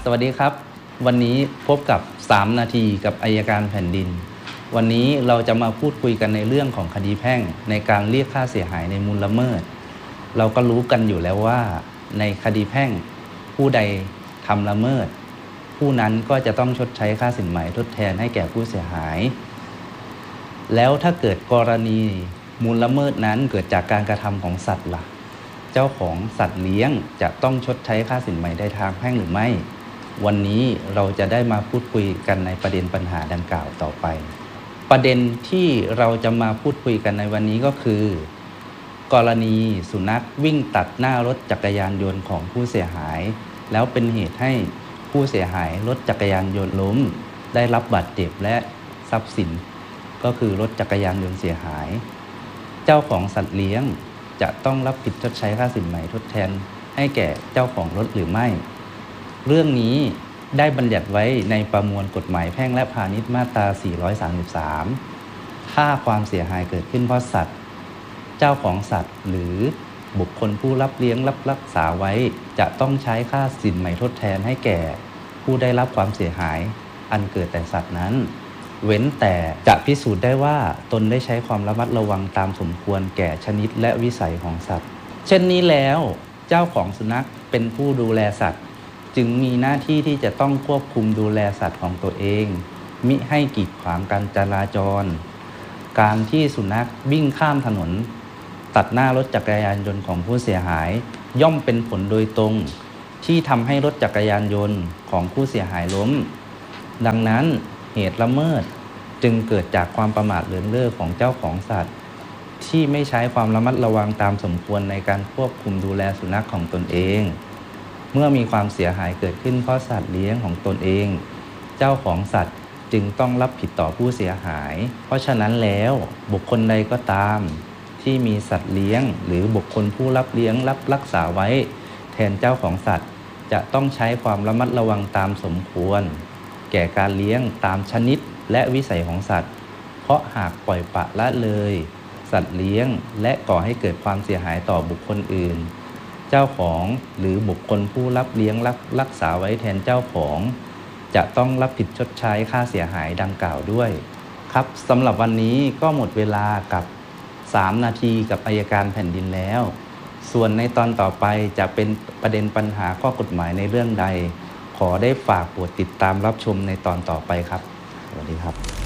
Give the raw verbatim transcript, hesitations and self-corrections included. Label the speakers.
Speaker 1: สวัสดีครับวันนี้พบกับสามนาทีกับอัยการแผ่นดินวันนี้เราจะมาพูดคุยกันในเรื่องของคดีแพ่งในการเรียกค่าเสียหายในมูลละเมิดเราก็รู้กันอยู่แล้วว่าในคดีแพ่งผู้ใดทำละเมิดผู้นั้นก็จะต้องชดใช้ค่าสินไหมทดแทนให้แก่ผู้เสียหายแล้วถ้าเกิดกรณีมูลละเมิดนั้นเกิดจากการกระทำของสัตว์ล่ะเจ้าของสัตว์เลี้ยงจะต้องชดใช้ค่าสินไหมได้ทางแพ่งหรือไม่วันนี้เราจะได้มาพูดคุยกันในประเด็นปัญหาดังกล่าวต่อไปประเด็นที่เราจะมาพูดคุยกันในวันนี้ก็คือกรณีสุนัขวิ่งตัดหน้ารถจักรยานยนต์ของผู้เสียหายแล้วเป็นเหตุให้ผู้เสียหายรถจักรยานยนต์ล้มได้รับบาดเจ็บและทรัพย์สินก็คือรถจักรยานยนต์เสียหายเจ้าของสัตว์เลี้ยงจะต้องรับผิดชดใช้ค่าสินไหมทดแทนให้แก่เจ้าของรถหรือไม่เรื่องนี้ได้บัญญัติไว้ในประมวลกฎหมายแพ่งและพาณิชย์มาตราสี่ร้อยสามสิบสามถ้าความเสียหายเกิดขึ้นเพราะสัตว์เจ้าของสัตว์หรือบุคคลผู้รับเลี้ยงรับรักษาไว้จะต้องใช้ค่าสินไหมทดแทนให้แก่ผู้ได้รับความเสียหายอันเกิดแต่สัตว์นั้นเว้นแต่จะพิสูจน์ได้ว่าตนได้ใช้ความระมัดระวังตามสมควรแก่ชนิดและวิสัยของสัตว์เช่นนี้แล้วเจ้าของสุนัขเป็นผู้ดูแลสัตว์จึงมีหน้าที่ที่จะต้องควบคุมดูแลสัตว์ของตัวเองมิให้กีดขวางการจราจรการที่สุนัขวิ่งข้ามถนนตัดหน้ารถจักรยานยนต์ของผู้เสียหายย่อมเป็นผลโดยตรงที่ทำให้รถจักรยานยนต์ของผู้เสียหายล้มดังนั้นเหตุละเมิดจึงเกิดจากความประมาทเลินเล่อของเจ้าของสัตว์ที่ไม่ใช้ความระมัดระวังตามสมควรในการควบคุมดูแลสุนัขของตนเองเมื่อมีความเสียหายเกิดขึ้นเพราะสัตว์เลี้ยงของตนเองเจ้าของสัตว์จึงต้องรับผิดต่อผู้เสียหายเพราะฉะนั้นแล้วบุคคลใดก็ตามที่มีสัตว์เลี้ยงหรือบุคคลผู้รับเลี้ยงรับรักษาไว้แทนเจ้าของสัตว์จะต้องใช้ความระมัดระวังตามสมควรแก่การเลี้ยงตามชนิดและวิสัยของสัตว์เพราะหากปล่อยปละละเลยสัตว์เลี้ยงและก่อให้เกิดความเสียหายต่อบุคคลอื่นเจ้าของหรือบุคคลผู้รับเลี้ยงรับรักษาไว้แทนเจ้าของจะต้องรับผิดชดใช้ค่าเสียหายดังกล่าวด้วยครับสำหรับวันนี้ก็หมดเวลากับสามนาทีกับอัยการแผ่นดินแล้วส่วนในตอนต่อไปจะเป็นประเด็นปัญหาข้อกฎหมายในเรื่องใดขอได้ฝากโปรดติดตามรับชมในตอนต่อไปครับสวัสดีครับ